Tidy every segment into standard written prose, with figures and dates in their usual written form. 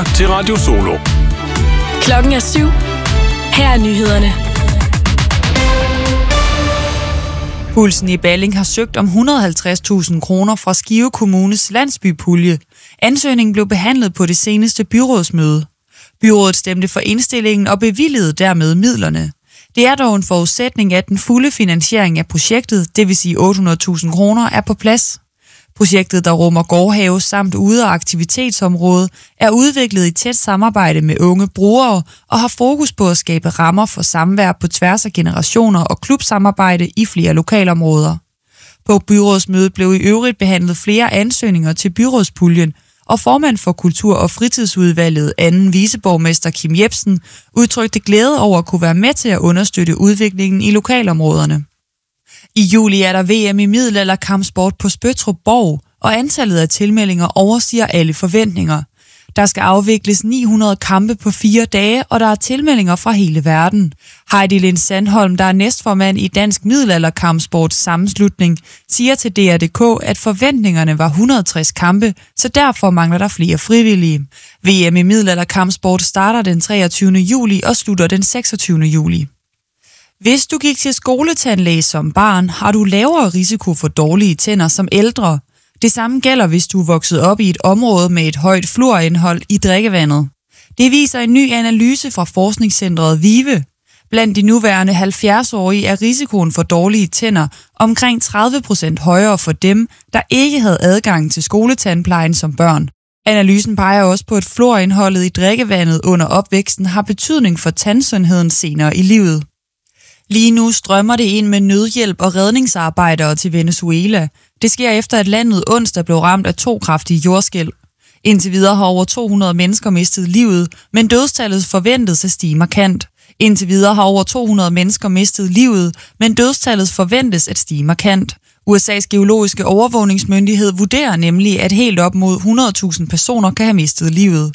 lytter til Radio Solo. Klokken er 7. Her er nyhederne. Pulsen i Balling har søgt om 150.000 kroner fra Skive Kommunes landsbypulje. Ansøgningen blev behandlet på det seneste byrådsmøde. Byrådet stemte for indstillingen og bevilgede dermed midlerne. Det er dog en forudsætning, at den fulde finansiering af projektet, det vil sige 800.000 kroner, er på plads. Projektet, der rummer gårdhave samt ude- og aktivitetsområde, er udviklet i tæt samarbejde med unge brugere og har fokus på at skabe rammer for samvær på tværs af generationer og klubsamarbejde i flere lokalområder. På byrådsmødet blev i øvrigt behandlet flere ansøgninger til byrådspuljen, og formand for Kultur- og Fritidsudvalget, anden viceborgmester Kim Jebsen, udtrykte glæde over at kunne være med til at understøtte udviklingen i lokalområderne. I juli er der VM i middelalderkampsport på Spøttrup Borg, og antallet af tilmeldinger overstiger alle forventninger. Der skal afvikles 900 kampe på 4 dage, og der er tilmeldinger fra hele verden. Heidi Lind Sandholm, der er næstformand i Dansk Middelalderkampsports sammenslutning, siger til DR.dk, at forventningerne var 160 kampe, så derfor mangler der flere frivillige. VM i middelalderkampsport starter den 23. juli og slutter den 26. juli. Hvis du gik til skoletandlæge som barn, har du lavere risiko for dårlige tænder som ældre. Det samme gælder, hvis du er vokset op i et område med et højt fluorindhold i drikkevandet. Det viser en ny analyse fra forskningscentret VIVE. Blandt de nuværende 70-årige er risikoen for dårlige tænder omkring 30% højere for dem, der ikke havde adgang til skoletandplejen som børn. Analysen peger også på, at fluorindholdet i drikkevandet under opvæksten har betydning for tandsundheden senere i livet. Lige nu strømmer det ind med nødhjælp og redningsarbejdere til Venezuela. Det sker efter, at landet onsdag blev ramt af 2 kraftige jordskælv. Indtil videre har over 200 mennesker mistet livet, men dødstallet forventes at stige markant. Indtil videre har over 200 mennesker mistet livet, men dødstallet forventes at stige markant. USA's geologiske overvågningsmyndighed vurderer nemlig, at helt op mod 100.000 personer kan have mistet livet.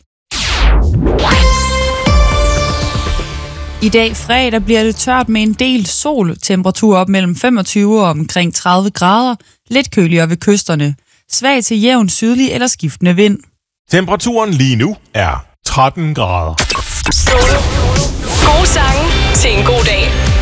I dag fredag bliver det tørt med en del sol, temperatur op mellem 25 og omkring 30 grader, lidt køligere ved kysterne. Svag til jævn sydlig eller skiftende vind. Temperaturen lige nu er 13 grader. Solo. Gode sange til en god dag.